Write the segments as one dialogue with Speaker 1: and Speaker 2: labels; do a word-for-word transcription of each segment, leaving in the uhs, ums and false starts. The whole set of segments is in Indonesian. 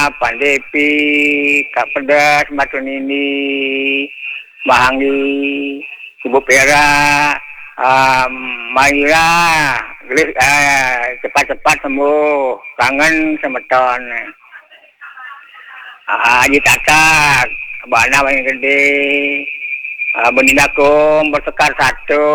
Speaker 1: Pak Depi, Kak Pedas, Mbak Tunini, Mbak Anggi, Ibu Pera, um, Maira, Glis, uh, cepat-cepat sembuh, kangen semeton. Uh, Haji Tatak, Mbak Ana yang gede, uh, Benindakum, bersekar satu,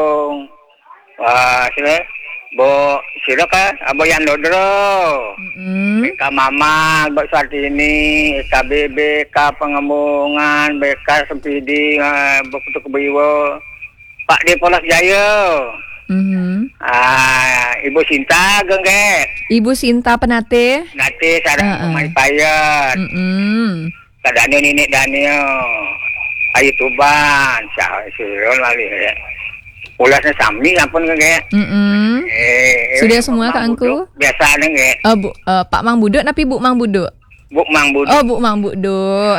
Speaker 1: uh, sila, Bo, sila ka, Abo Yan Lodro,
Speaker 2: Mm-mm.
Speaker 1: B K Mama, Mbak Sartini, K B B, K Pengembangan, B K Sempidi, uh, Bukutu Kebiwo, Pak di Polas Jaya,
Speaker 2: Mhm.
Speaker 1: uh, Ibu Sinta, Gengge,
Speaker 2: Ibu Sinta Penate.
Speaker 1: nanti sarang
Speaker 2: Uh-uh.
Speaker 1: Mai Payat,
Speaker 2: Mm-mm.
Speaker 1: Kak Daniel Nini Daniel, Ayu Tuban, Syah Sirol Mali, ya. Ulasnya sami, ampun Gengge.
Speaker 2: Mm-mm.
Speaker 1: Eh,
Speaker 2: Sudah
Speaker 1: eh,
Speaker 2: semua,
Speaker 1: Mang
Speaker 2: Kak Angku?
Speaker 1: Buduk, biasa Gengge.
Speaker 2: Oh, Bu, eh, Pak Mang Buduk, tapi Bu Mang Buduk.
Speaker 1: Bu Mang Buduk.
Speaker 2: Oh, Bu Mang Buduk.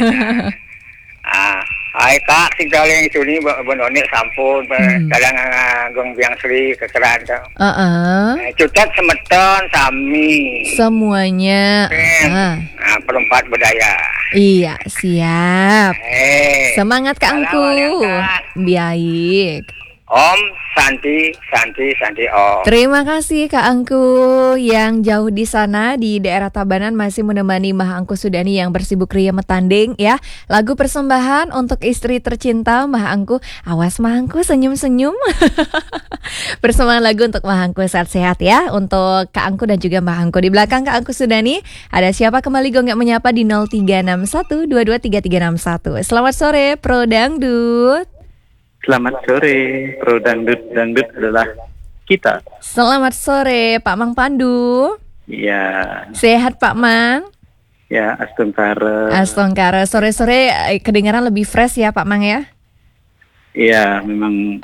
Speaker 1: Ah, hai Kak, sing paling suni benone sampun
Speaker 2: Hmm.
Speaker 1: kadang gong biang Sri kekeran tuh.
Speaker 2: Heeh.
Speaker 1: Eh, Cutat semeton sami.
Speaker 2: Semuanya.
Speaker 1: Eh,
Speaker 2: Ah.
Speaker 1: Nah, perempat budaya.
Speaker 2: Iya, siap.
Speaker 1: Eh,
Speaker 2: Semangat Kak Angku.
Speaker 1: Assalamualaikum.
Speaker 2: Baik.
Speaker 1: Om Santi, Santi, Santi Om.
Speaker 2: Terima kasih Kak Angku yang jauh di sana di daerah Tabanan masih menemani Mbah Angku Sudani yang bersibuk ria metanding ya. Lagu persembahan untuk istri tercinta Mbah Angku. Awas Mbah Angku senyum-senyum. Persembahan lagu untuk Mbah Angku sehat-sehat ya. Untuk Kak Angku dan juga Mbah Angku. Di belakang Kak Angku Sudani ada siapa kembali gonggak menyapa di nol tiga enam satu dua dua tiga tiga enam satu. Selamat sore Pro Dangdut.
Speaker 3: Selamat sore, Pro Dangdut. Dangdut adalah kita.
Speaker 2: Selamat sore Pak Mang Pandu.
Speaker 3: Ya,
Speaker 2: Sehat Pak Mang?
Speaker 3: ya Astungkara.
Speaker 2: Astongkara, sore-sore eh, kedengaran lebih fresh ya Pak Mang ya?
Speaker 3: Iya, memang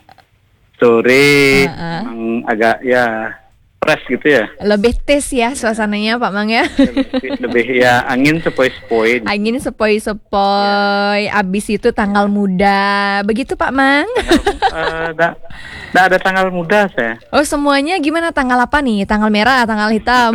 Speaker 3: sore,
Speaker 2: Uh-uh.
Speaker 3: memang agak ya fresh gitu ya.
Speaker 2: Lebih tes ya suasananya Pak Mang ya?
Speaker 3: Lebih, lebih ya angin sepoi-sepoi.
Speaker 2: Angin sepoi-sepoi, abis itu tanggal muda, begitu Pak Mang?
Speaker 3: Tidak uh, ada tanggal muda saya.
Speaker 2: Oh semuanya gimana tanggal apa nih? Tanggal merah, tanggal hitam?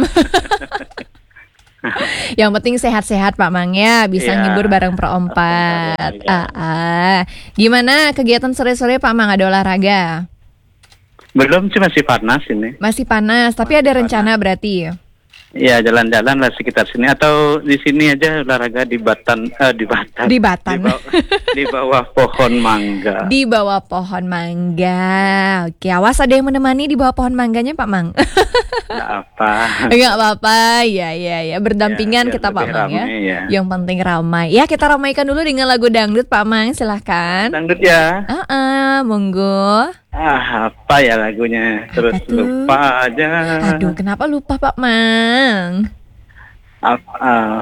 Speaker 2: Yang penting sehat-sehat Pak Mang ya, bisa
Speaker 3: Ya.
Speaker 2: ngibur bareng perempat.
Speaker 3: Ya.
Speaker 2: Ah, ah. Gimana kegiatan sore-sore Pak Mang, ada olahraga?
Speaker 3: Belum sih, masih panas ini.
Speaker 2: Masih panas, tapi ada rencana berarti ya?
Speaker 3: Ya, jalan-jalan lah sekitar sini atau di sini aja olahraga di Batan, eh, di Batan.
Speaker 2: Di Batan.
Speaker 3: Di bawah, di bawah pohon mangga.
Speaker 2: Di bawah pohon mangga. Oke, awas ada yang menemani di bawah pohon mangganya Pak Mang.
Speaker 3: Nggak apa.
Speaker 2: Enggak apa-apa. Ya ya ya, berdampingan
Speaker 3: Ya, biar
Speaker 2: kita Pak
Speaker 3: lebih
Speaker 2: Mang ya.
Speaker 3: ramai, ya.
Speaker 2: Yang penting ramai. Ya, kita ramaikan dulu dengan lagu dangdut Pak Mang, silahkan.
Speaker 3: Dangdut ya.
Speaker 2: Heeh, monggo.
Speaker 3: Ah, apa ya lagunya? Terus
Speaker 2: Apa tuh?
Speaker 3: lupa aja.
Speaker 2: Aduh, kenapa lupa Pak Mang?
Speaker 3: Apa? ah.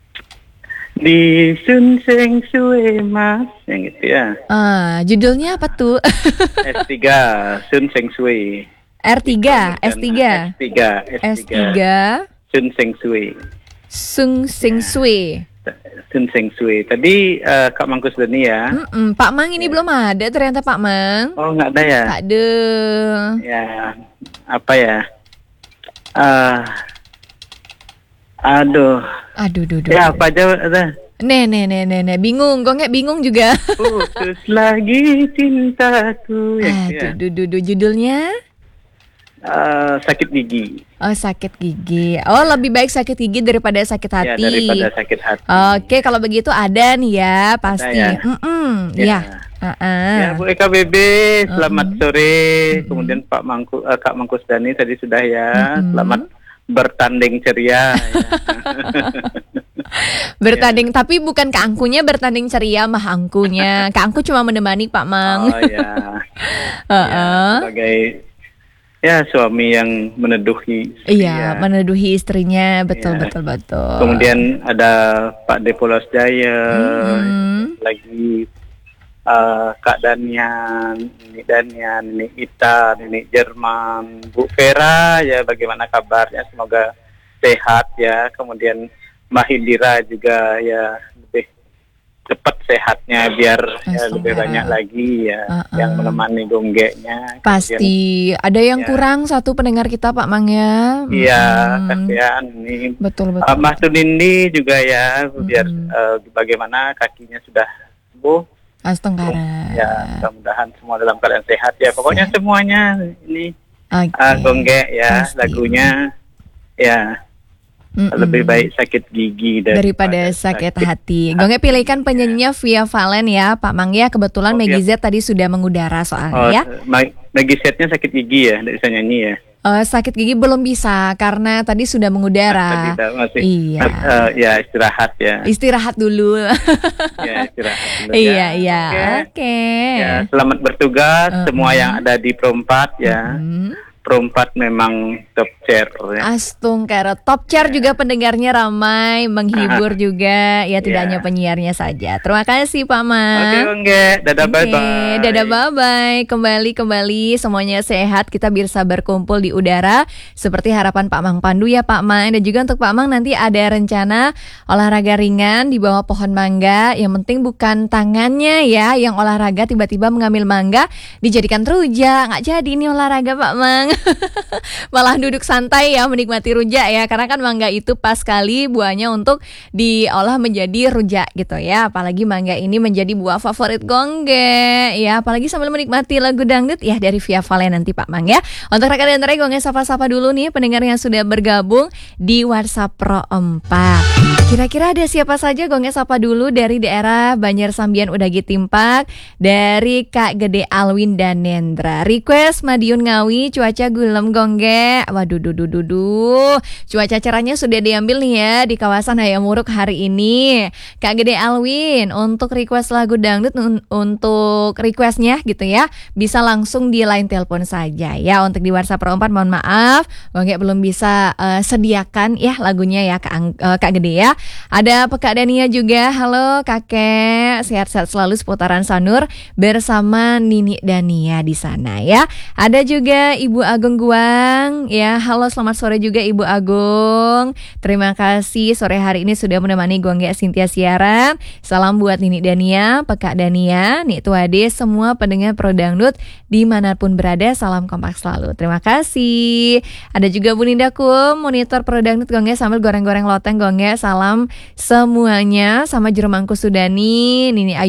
Speaker 3: Di Sun Seng Sue Mas, yang gitu ya.
Speaker 2: Ah, judulnya apa tuh?
Speaker 3: S tiga Sun Seng Sue.
Speaker 2: R tiga, S tiga.
Speaker 3: S tiga,
Speaker 2: S tiga.
Speaker 3: Sun Seng Sue.
Speaker 2: Sung Sing Sui.
Speaker 3: Sun Seng Sue. Tadi eh, Kak Mangkus Dani ya.
Speaker 2: Mm-mm, Pak Mang ini belum ada ternyata Pak Mang.
Speaker 3: Oh, nggak ada ya?
Speaker 2: Tak ada.
Speaker 3: Ya, apa ya? Ah, aduh.
Speaker 2: Aduh, duh, duh.
Speaker 3: Ya, apa aja ada.
Speaker 2: Nih, nih, nih, nih, nih. Bingung. Kok nggak bingung juga?
Speaker 3: Putus lagi cintaku. Ya, gitu ya.
Speaker 2: Aduh, duh, duh, duh. Judulnya?
Speaker 3: Eh, sakit gigi.
Speaker 2: Oh, sakit gigi. Oh, lebih baik sakit gigi daripada sakit
Speaker 3: Ya,
Speaker 2: hati.
Speaker 3: daripada sakit hati.
Speaker 2: Oke, kalau begitu ada nih ya, pasti.
Speaker 3: ya.
Speaker 2: Mm-mm,
Speaker 3: Ya.
Speaker 2: ya. Uh-uh.
Speaker 3: Ya, Bu Eka B B, selamat
Speaker 2: Mm-mm.
Speaker 3: sore.
Speaker 2: Mm-mm.
Speaker 3: Kemudian Pak Mangku, eh, Kak Mangkus Dani tadi sudah ya.
Speaker 2: Mm-mm.
Speaker 3: Selamat bertanding ceria. Ya.
Speaker 2: Bertanding, tapi bukan Kak Angkunya bertanding ceria, mah Angkunya. Kak Angku cuma menemani Pak Mang.
Speaker 3: Oh ya.
Speaker 2: Uh-uh.
Speaker 3: Ya, sebagai ya suami yang meneduhi istri,
Speaker 2: Iya,
Speaker 3: ya.
Speaker 2: meneduhi istrinya, betul,
Speaker 3: Iya.
Speaker 2: betul, betul.
Speaker 3: Kemudian ada Pak Depolos Jaya,
Speaker 2: Mm-mm.
Speaker 3: lagi eh, Kak Danian, Nini Danian, Nini Ita, Nini Jerman, Bu Vera, ya bagaimana kabarnya? Semoga sehat ya. Kemudian Mbak Hindira juga ya lebih cepat sehatnya biar ya, lebih
Speaker 2: Astaga.
Speaker 3: banyak lagi ya
Speaker 2: Uh-uh.
Speaker 3: yang menemani gonggeknya.
Speaker 2: Pasti ada yang
Speaker 3: Ya.
Speaker 2: kurang satu pendengar kita Pak Mang ya.
Speaker 3: Iya,
Speaker 2: Mm-mm.
Speaker 3: kasihan ini.
Speaker 2: Betul betul.
Speaker 3: Uh, Mbah Tunindi juga ya, biar
Speaker 2: Mm-mm.
Speaker 3: uh, bagaimana kakinya sudah sembuh.
Speaker 2: Astengkara.
Speaker 3: Ya, mudah-mudahan semua dalam keadaan sehat ya. Pokoknya
Speaker 2: Sehat.
Speaker 3: semuanya ini
Speaker 2: Oke.
Speaker 3: uh, gonggek ya,
Speaker 2: Pasti.
Speaker 3: lagunya ya
Speaker 2: Mm-mm.
Speaker 3: lebih baik sakit gigi
Speaker 2: daripada sakit hati. Gonge pilihkan penyanyinya Via Valen ya Pak Mang ya. Kebetulan
Speaker 3: Oh,
Speaker 2: Maggie
Speaker 3: Via-
Speaker 2: Z tadi sudah mengudara soalnya
Speaker 3: Oh,
Speaker 2: ya.
Speaker 3: ma- Maggie setnya sakit gigi ya, tidak bisa nyanyi ya.
Speaker 2: Eh, sakit gigi belum bisa karena tadi sudah mengudara.
Speaker 3: Tidak, masih
Speaker 2: Iya.
Speaker 3: uh, ya istirahat ya.
Speaker 2: Istirahat dulu.
Speaker 3: Ya istirahat dulu
Speaker 2: Iya
Speaker 3: ya.
Speaker 2: iya.
Speaker 3: Oke.
Speaker 2: Oke.
Speaker 3: Ya, selamat bertugas
Speaker 2: Uh-uh.
Speaker 3: semua yang ada di Perempat ya.
Speaker 2: Hmm.
Speaker 3: Perempat memang top chair ya.
Speaker 2: Astungkara top chair juga pendengarnya ramai, menghibur juga ya, tidak
Speaker 3: Ya.
Speaker 2: hanya penyiarnya saja. Terima kasih Pak Mang.
Speaker 3: Oke, Ongge. Dadah,
Speaker 2: Oke,
Speaker 3: bye-bye.
Speaker 2: dadah bye-bye. Kembali kembali semuanya sehat, kita bisa berkumpul di udara seperti harapan Pak Mang Pandu ya Pak Mang. Dan juga untuk Pak Mang nanti ada rencana olahraga ringan di bawah pohon mangga. Yang penting bukan tangannya ya yang olahraga, tiba-tiba mengambil mangga dijadikan rujak. Nggak jadi ini olahraga Pak Mang. Malah duduk santai ya menikmati rujak ya, karena kan mangga itu pas sekali buahnya untuk diolah menjadi rujak gitu ya. Apalagi mangga ini menjadi buah favorit Gongge ya, apalagi sambil menikmati lagu dangdut ya dari Via Valen nanti Pak Mang ya. Untuk rekan dan rekan Gongge sapa-sapa dulu nih pendengar yang sudah bergabung di WhatsApp Pro empat. Kira-kira ada siapa saja Gongge sapa dulu dari daerah Banjar Sambian Udagi Timpak, dari Kak Gede Alwin dan Nendra. Request Madiun Ngawi, cuaca gulem Gongge. Waduh, duh, duh, duh, duh. Cuaca cerahnya sudah diambil nih ya di kawasan Hayamuruk hari ini. Kak Gede Alwin, untuk request lagu dangdut, un- untuk requestnya gitu ya, bisa langsung di line telepon saja ya. Untuk di WhatsApp Pro empat mohon maaf, Gongge belum bisa eh, sediakan ya lagunya ya Kak, Ang- eh, Kak Gede ya. Ada Kak Dania juga. Halo kakek, sehat-sehat selalu seputaran Sanur bersama Nini Dania di sana ya. Ada juga Ibu Agung Guang ya. Halo selamat sore juga Ibu Agung. Terima kasih sore hari ini sudah menemani Gongge Sintia siaran. Salam buat Nini Dania, Pekak Dania, Nik Tuade, semua pendengar Pro Dangdut dimanapun berada. Salam kompak selalu. Terima kasih. Ada juga Bu Ninda Kum, monitor Pro Dangdut Gongge sambil goreng-goreng loteng Gongge. Salam semuanya sama Jeremangku Sudani, Nini Ayu